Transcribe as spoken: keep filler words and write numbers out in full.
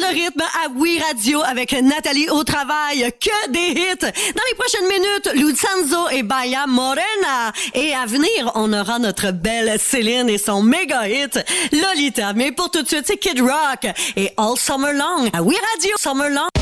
rythme à Oui Radio avec Nathalie au travail. Que des hits! Dans les prochaines minutes, Lucenzo et Baya Morena. Et à venir, on aura notre belle Céline et son méga hit Lolita. Mais pour tout de suite, c'est Kid Rock et All Summer Long à Oui Radio. Summer Long.